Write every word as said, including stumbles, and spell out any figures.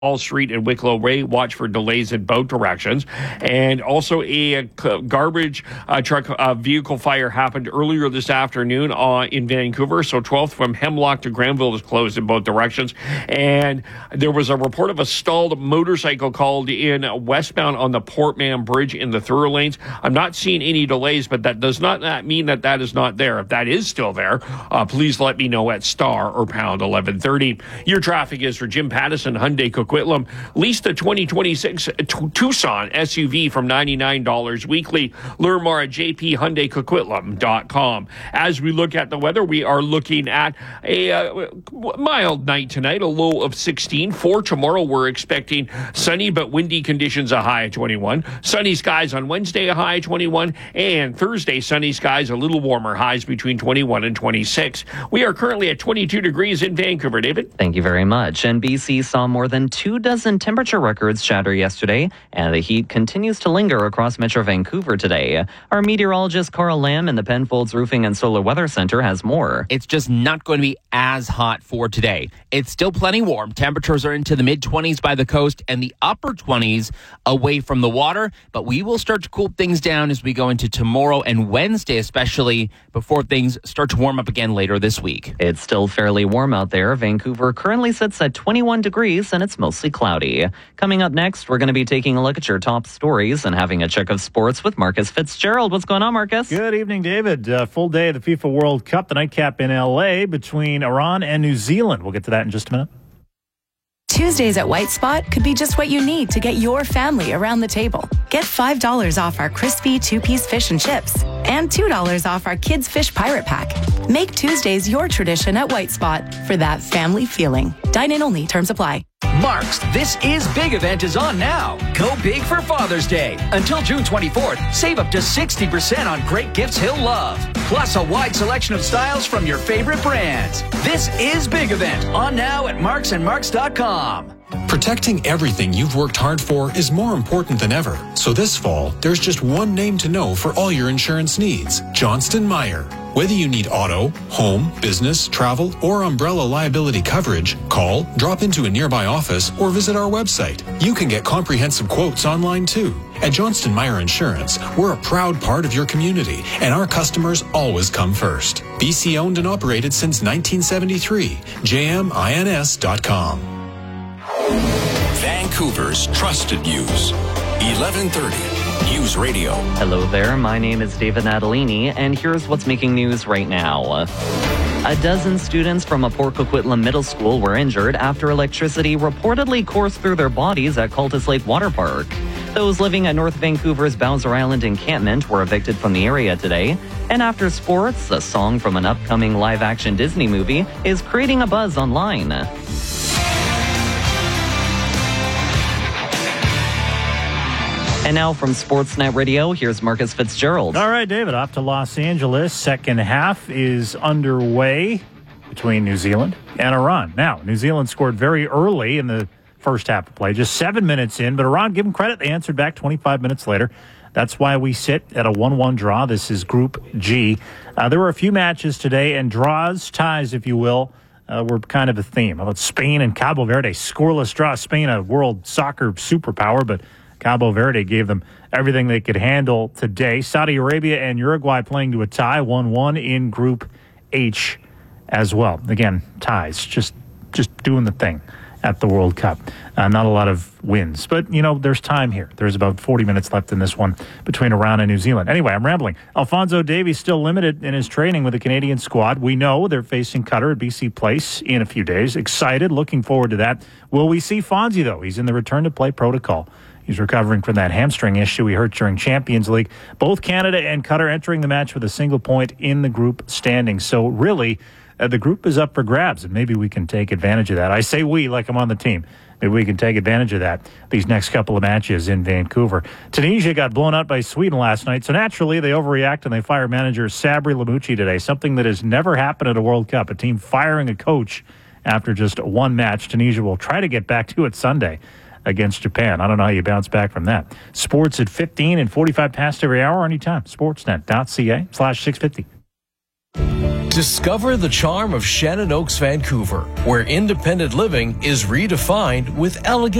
Wall Street and Wicklow Way. Watch for delays in both directions. And also a, a garbage uh, truck uh, vehicle fire happened earlier this afternoon uh, in Vancouver. So twelfth from Hemlock to Granville is closed in both directions. And there was a report of a stalled motorcycle called in westbound on the Portman Bridge in the through lanes. I'm not seeing any delays, but that does not mean that that is not there. If that is still there, uh, please let me know at star or pound eleven thirty. Your traffic is for Jim Pattison, Hyundai Coquitlam. Lease the twenty twenty-six Tucson S U V from ninety-nine dollars weekly. Learn more at j p hyundai coquitlam dot com. As we look at the weather, we are looking at a uh, mild night tonight, a low of sixteen. For tomorrow, we're expecting sunny but windy conditions, a high of twenty-one. Sunny skies on Wednesday, a high of twenty-one. And Thursday, sunny skies, a little warmer, highs between twenty-one and twenty-six. We are currently at twenty-two degrees in Vancouver. David? Thank you very much. And B C saw more than two dozen temperature records shatter yesterday, and the heat continues to linger across Metro Vancouver today. Our meteorologist Carl Lamb in the Penfolds Roofing and Solar Weather Center has more. It's just not going to be as hot for today. It's still plenty warm. Temperatures are into the mid-twenties by the coast and the upper twenties away from the water, but we will start to cool things down as we go into tomorrow and Wednesday, especially before things start to warm up again later this week. It's still fairly warm out there. Vancouver currently sits at twenty-one degrees and it's mostly cloudy. Coming up next, we're going to be taking a look at your top stories and having a check of sports with Marcus Fitzgerald. What's going on, Marcus? Good evening, David. Uh, full day of the FIFA World Cup, the nightcap in L A between Iran and New Zealand. We'll get to that in just a minute. Tuesdays at White Spot could be just what you need to get your family around the table. Get five dollars off our crispy two-piece fish and chips and two dollars off our Kids Fish Pirate Pack. Make Tuesdays your tradition at White Spot for that family feeling. Dine in only. Terms apply. Mark's This Is Big event is on now. Go big for Father's Day. Until June twenty-fourth, save up to sixty percent on great gifts he'll love. Plus a wide selection of styles from your favorite brands. This Is Big event on now at marks and marks dot com. Protecting everything you've worked hard for is more important than ever. So this fall, there's just one name to know for all your insurance needs: Johnston Meyer. Whether you need auto, home, business, travel, or umbrella liability coverage, call, drop into a nearby office, or visit our website. You can get comprehensive quotes online too. At Johnston Meyer Insurance, we're a proud part of your community, and our customers always come first. B C owned and operated since nineteen seventy-three. j m ins dot com. Vancouver's trusted news. eleven thirty. News Radio. Hello there, my name is David Natalini, and here's what's making news right now. A dozen students from a Port Coquitlam Middle School were injured after electricity reportedly coursed through their bodies at Cultus Lake Water Park. Those living at North Vancouver's Bowser Island encampment were evicted from the area today. And after sports, a song from an upcoming live-action Disney movie is creating a buzz online. And now from Sportsnet Radio, here's Marcus Fitzgerald. All right, David, off to Los Angeles. Second half is underway between New Zealand and Iran. Now, New Zealand scored very early in the first half of play, just seven minutes in, but Iran, give them credit, they answered back twenty-five minutes later. That's why we sit at a one one draw. This is Group G. Uh, there were a few matches today, and draws, ties, if you will, uh, were kind of a theme. How about Spain and Cabo Verde? Scoreless draw. Spain, a world soccer superpower, but Cabo Verde gave them everything they could handle today. Saudi Arabia and Uruguay playing to a tie, one one in Group H as well. Again, ties, just just doing the thing at the World Cup. Uh, not a lot of wins, but, you know, there's time here. There's about forty minutes left in this one between Iran and New Zealand. Anyway, I'm rambling. Alphonso Davies still limited in his training with the Canadian squad. We know they're facing Qatar at B C Place in a few days. Excited, looking forward to that. Will we see Fonzie, though? He's in the return-to-play protocol. He's recovering from that hamstring issue he hurt during Champions League. Both Canada and Qatar entering the match with a single point in the group standings. So really, uh, the group is up for grabs, and maybe we can take advantage of that. I say we like I'm on the team. Maybe we can take advantage of that these next couple of matches in Vancouver. Tunisia got blown out by Sweden last night, so naturally they overreact and they fire manager Sabri Lamouchi today, something that has never happened at a World Cup, a team firing a coach after just one match. Tunisia will try to get back to it Sunday against Japan. I don't know how you bounce back from that. Sports at fifteen and forty-five past every hour anytime. Sportsnet dot c a slash six fifty. Discover the charm of Shannon Oaks, Vancouver, where independent living is redefined with elegant